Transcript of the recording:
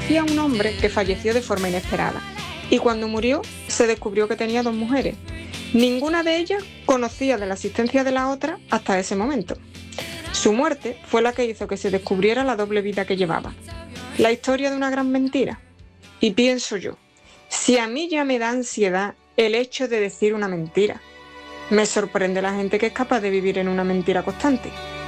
conocía a un hombre que falleció de forma inesperada y cuando murió se descubrió que tenía 2 mujeres. Ninguna de ellas conocía de la existencia de la otra hasta ese momento. Su muerte fue la que hizo que se descubriera la doble vida que llevaba. La historia de una gran mentira. Y pienso yo, si a mí ya me da ansiedad el hecho de decir una mentira, me sorprende la gente que es capaz de vivir en una mentira constante.